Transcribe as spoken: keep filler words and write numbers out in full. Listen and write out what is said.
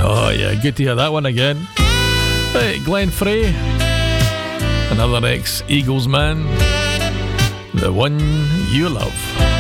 Oh yeah, good to hear that one again. Hey, Glenn Frey, another ex-Eagles man, The One You Love.